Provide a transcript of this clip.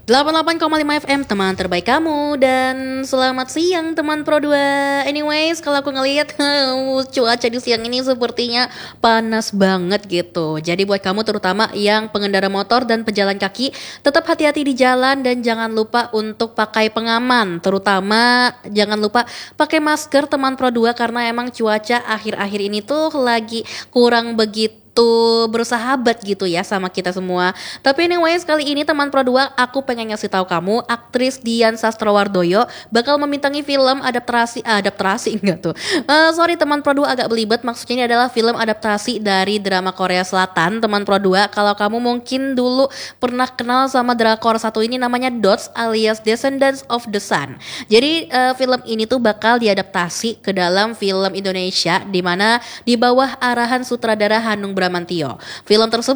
88,5 FM teman terbaik kamu. Dan selamat siang teman Pro 2. Anyways, kalau aku ngelihat cuaca di siang ini sepertinya panas banget gitu. Jadi buat kamu terutama yang pengendara motor dan pejalan kaki, tetap hati-hati di jalan dan jangan lupa untuk pakai pengaman. Terutama jangan lupa pakai masker teman Pro 2, karena emang cuaca akhir-akhir ini tuh lagi kurang begitu bersahabat gitu ya sama kita semua. Tapi anyways, kali ini teman Pro 2 aku pengen ngasih tahu kamu, aktris Dian Sastrowardoyo bakal membintangi film adaptasi enggak tuh. Sorry teman Pro 2 agak belibet, maksudnya ini adalah film adaptasi dari drama Korea Selatan teman Pro 2. Kalau kamu mungkin dulu pernah kenal sama drakor satu ini namanya Dots alias Descendants of the Sun. Jadi film ini tuh bakal diadaptasi ke dalam film Indonesia di mana di bawah arahan sutradara Hanung Bramantyo. Film tersebut